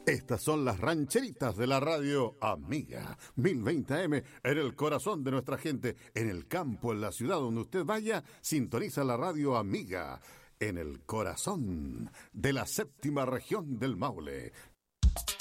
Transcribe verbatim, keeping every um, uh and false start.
Estas son las rancheritas de la radio Amiga. mil veinte A M en el corazón de nuestra gente, en el campo, en la ciudad, donde usted vaya, sintoniza la radio Amiga, en el corazón de la séptima región del Maule.